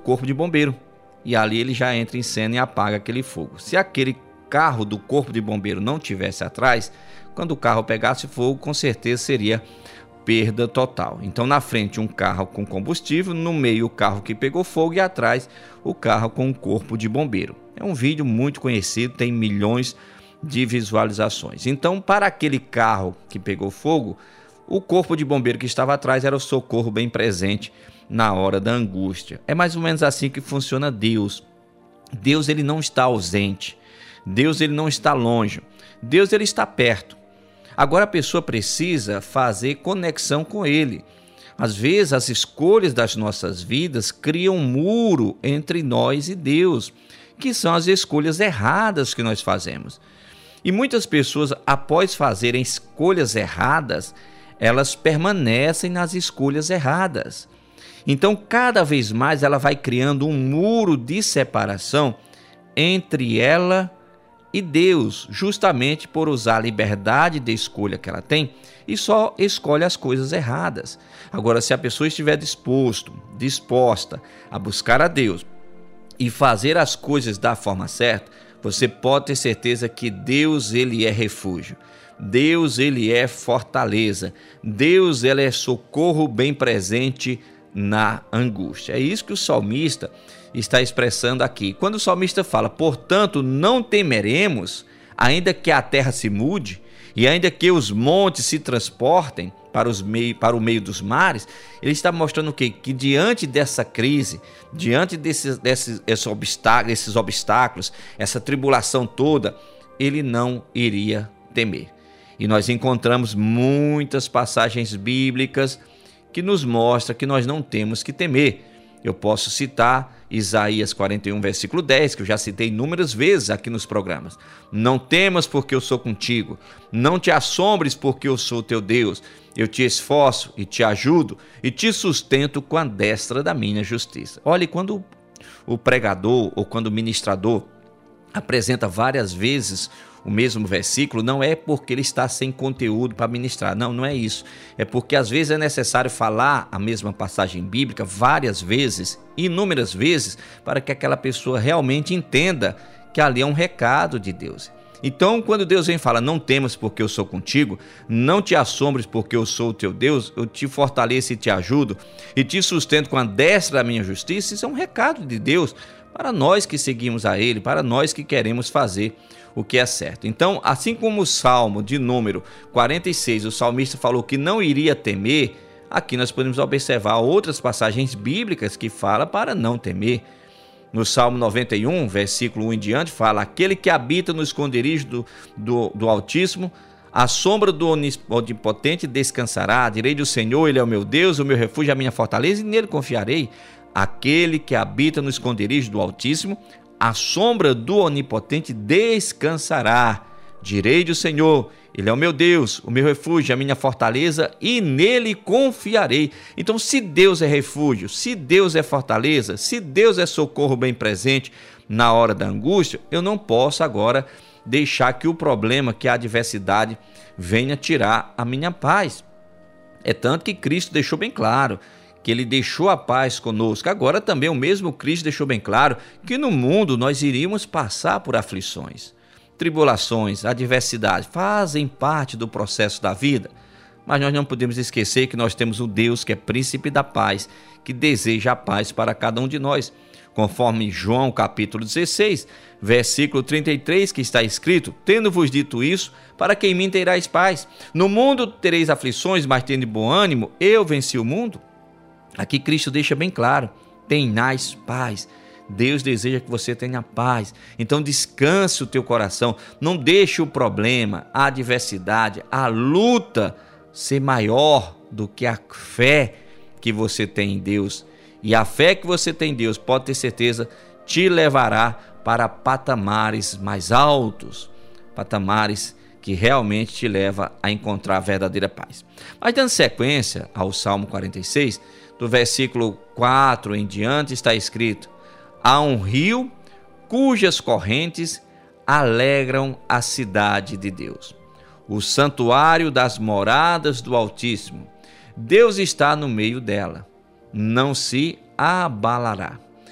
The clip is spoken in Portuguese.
corpo de bombeiro. E ali ele já entra em cena e apaga aquele fogo. Se aquele carro do corpo de bombeiro não tivesse atrás, quando o carro pegasse fogo, com certeza seria perda total. Então, na frente um carro com combustível, no meio o carro que pegou fogo e atrás o carro com um corpo de bombeiro. É um vídeo muito conhecido, tem milhões de visualizações. Então, para aquele carro que pegou fogo, o corpo de bombeiro que estava atrás era o socorro bem presente na hora da angústia. É mais ou menos assim que funciona Deus. Deus, ele não está ausente. Deus, ele não está longe. Deus, ele está perto. Agora a pessoa precisa fazer conexão com ele. Às vezes as escolhas das nossas vidas criam um muro entre nós e Deus, que são as escolhas erradas que nós fazemos. E muitas pessoas, após fazerem escolhas erradas, elas permanecem nas escolhas erradas. Então, cada vez mais ela vai criando um muro de separação entre ela e Deus, justamente por usar a liberdade de escolha que ela tem e só escolhe as coisas erradas. Agora, se a pessoa estiver disposta a buscar a Deus e fazer as coisas da forma certa, você pode ter certeza que Deus, ele é refúgio. Deus, ele é fortaleza. Deus, ele é socorro bem presente na angústia. É isso que o salmista está expressando aqui. Quando o salmista fala, portanto, não temeremos, ainda que a terra se mude, e ainda que os montes se transportem para o meio dos mares, ele está mostrando o quê? Que diante dessa crise, diante desses obstáculos, essa tribulação toda, ele não iria temer. E nós encontramos muitas passagens bíblicas que nos mostram que nós não temos que temer. Eu posso citar Isaías 41, versículo 10, que eu já citei inúmeras vezes aqui nos programas. Não temas porque eu sou contigo, não te assombres porque eu sou teu Deus. Eu te esforço e te ajudo e te sustento com a destra da minha justiça. Olha, quando o pregador ou quando o ministrador apresenta várias vezes o mesmo versículo, não é porque ele está sem conteúdo para ministrar, não é isso. É porque às vezes é necessário falar a mesma passagem bíblica várias vezes, inúmeras vezes, para que aquela pessoa realmente entenda que ali é um recado de Deus. Então, quando Deus vem e fala, não temas porque eu sou contigo, não te assombres porque eu sou o teu Deus, eu te fortaleço e te ajudo e te sustento com a destra da minha justiça, isso é um recado de Deus para nós que seguimos a Ele, para nós que queremos fazer o que é certo. Então, assim como o Salmo de número 46, o salmista falou que não iria temer, aqui nós podemos observar outras passagens bíblicas que falam para não temer. No Salmo 91, versículo 1 em diante, fala, aquele que habita no esconderijo do Altíssimo, a sombra do Onipotente descansará, direi do Senhor, Ele é o meu Deus, o meu refúgio, a minha fortaleza, e nele confiarei. Aquele que habita no esconderijo do Altíssimo, a sombra do Onipotente descansará. Direi do Senhor, Ele é o meu Deus, o meu refúgio, a minha fortaleza, e nele confiarei. Então, se Deus é refúgio, se Deus é fortaleza, se Deus é socorro bem presente na hora da angústia, eu não posso agora deixar que o problema, que a adversidade venha tirar a minha paz. É tanto que Cristo deixou bem claro que ele deixou a paz conosco. Agora também o mesmo Cristo deixou bem claro que no mundo nós iríamos passar por aflições. Tribulações, adversidade fazem parte do processo da vida, mas nós não podemos esquecer que nós temos um Deus que é príncipe da paz, que deseja a paz para cada um de nós. Conforme João capítulo 16, versículo 33, que está escrito, tendo-vos dito isso, para que em mim tereis paz. No mundo tereis aflições, mas tende bom ânimo, eu venci o mundo. Aqui Cristo deixa bem claro, tenhais paz. Deus deseja que você tenha paz. Então descanse o teu coração, não deixe o problema, a adversidade, a luta ser maior do que a fé que você tem em Deus. E a fé que você tem em Deus, pode ter certeza, te levará para patamares mais altos, patamares que realmente te leva a encontrar a verdadeira paz. Mas dando sequência ao Salmo 46, do versículo 4 em diante está escrito, há um rio cujas correntes alegram a cidade de Deus, o santuário das moradas do Altíssimo. Deus está no meio dela, não se abalará.